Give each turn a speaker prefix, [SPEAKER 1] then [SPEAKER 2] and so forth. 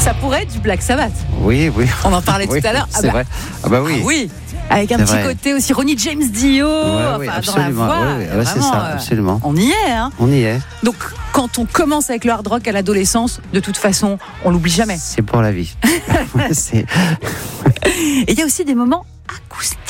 [SPEAKER 1] Ça pourrait être du Black Sabbath.
[SPEAKER 2] Oui.
[SPEAKER 1] On en parlait tout à l'heure.
[SPEAKER 2] C'est vrai. Ah bah oui.
[SPEAKER 1] Ah oui. Avec un
[SPEAKER 2] C'est
[SPEAKER 1] petit
[SPEAKER 2] vrai.
[SPEAKER 1] côté aussi Ronnie James Dio,
[SPEAKER 2] Dans la
[SPEAKER 1] voix.
[SPEAKER 2] c'est ça, absolument.
[SPEAKER 1] On y est, hein.
[SPEAKER 2] On y est.
[SPEAKER 1] Donc, quand on commence avec le hard rock à l'adolescence, de toute façon, on l'oublie jamais.
[SPEAKER 2] C'est pour la vie.
[SPEAKER 1] Et il y a aussi des moments acoustiques.